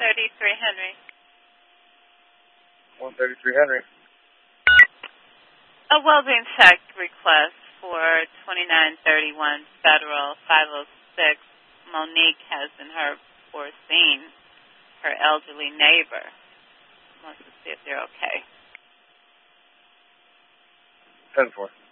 133 Henry. 133 Henry. A well-being check request for 2931 Federal 506. Monique has in her foreseen her elderly neighbor. Wants to see if they're okay. 10-4.